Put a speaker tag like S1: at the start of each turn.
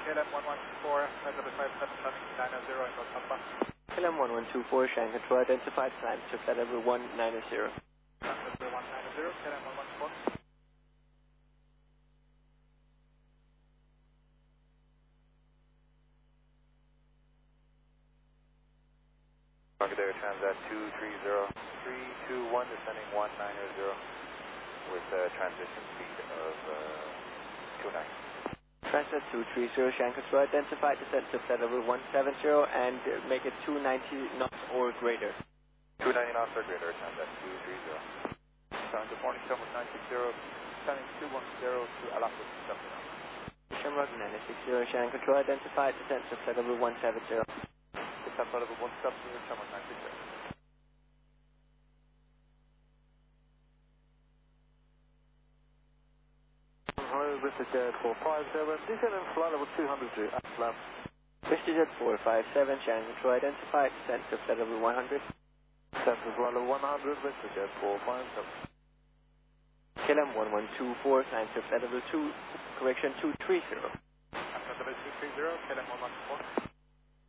S1: KLM1124, Flight 577 in North Papa.
S2: KLM 1124, Shanghai Control identified, climb to flight level 190.
S1: Flight level 190, KLM 114.
S3: There, Transat 230, 321, descending 190 with a transition speed of 29.
S2: Transat 230, Shanghai Control identified, descend to flight level 170 and make it 290 knots or greater.
S3: 290 knots or greater, Transat 230.
S1: Good morning, Shamrock 960, descending 210 to Alaska 270.
S2: Shamrock 960, Shanghai Control identified, descend to flight level 170.
S1: Flight level 170, Shamrock 960. Hello, VistaJet 457, descend in flight level 200 to Atlan.
S2: VistaJet 457, Shanghai Control identified, descend to flight level 100.
S1: Descend to flight level 100, VistaJet 457.
S2: KLM 1124, climb to flight level 2, correction 230.
S1: Flight level 230, KLM 1124.